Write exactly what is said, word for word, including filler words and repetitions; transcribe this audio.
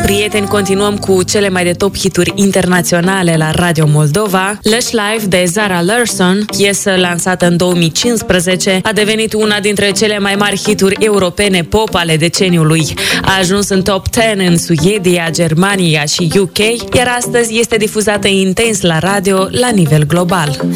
prieteni, continuăm cu cele mai de top hituri internaționale la Radio Moldova. Lush Life de Zara Larsson, piesă lansată în două mii cincisprezece, a devenit una dintre cele mai mari hituri europene pop ale deceniului. A ajuns în top zece în Suedia, Germania și U K, iar astăzi este difuzată intens la radio la nivel global.